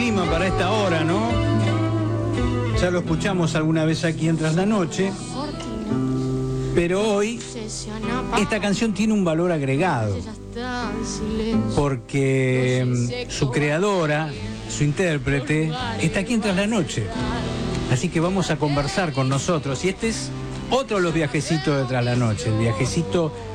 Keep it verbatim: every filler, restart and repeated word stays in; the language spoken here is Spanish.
clima para esta hora, ¿no? Ya lo escuchamos alguna vez aquí en Tras la Noche, pero hoy esta canción tiene un valor agregado, porque su creadora, su intérprete, está aquí en Tras la Noche. Así que vamos a conversar con nosotros. Y este es otro de los viajecitos de Tras la Noche, el viajecito